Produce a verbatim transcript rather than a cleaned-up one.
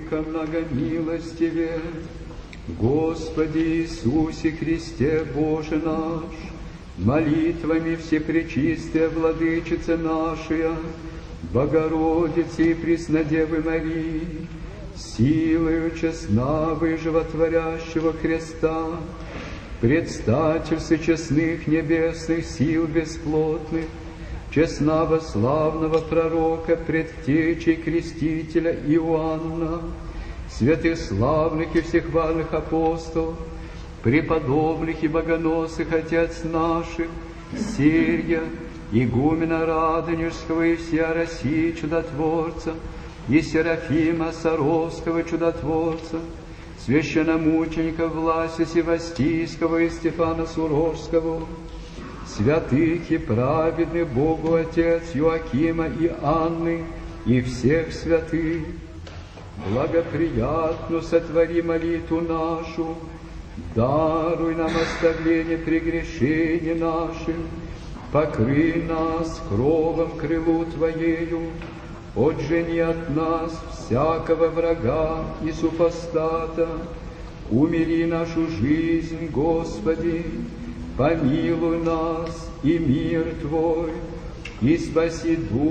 Владыка многомилостиве, Господи Иисусе Христе, Боже наш, молитвами Всепречистая Владычица нашая, Богородицы и Преснодевы Марии, силою честного и животворящего Христа, предстательства честных небесных сил бесплотных, честного славного пророка, предтечи крестителя Иоанна, святых славных и всехвальных апостолов, преподобных и богоносных отец наших, Сирия, игумена Радонежского и всея России чудотворца, и Серафима Саровского чудотворца, священномученика Власия Севастийского и Стефана Сурожского, святых и праведных Богу Отец Иоакима и Анны, и всех святых, благоприятно сотвори молитву нашу, даруй нам оставление прегрешений наших, покрый нас кровом крылу Твоею, отжени от нас всякого врага и супостата, умири нашу жизнь, Господи, помилуй нас и мир Твой, и спаси душу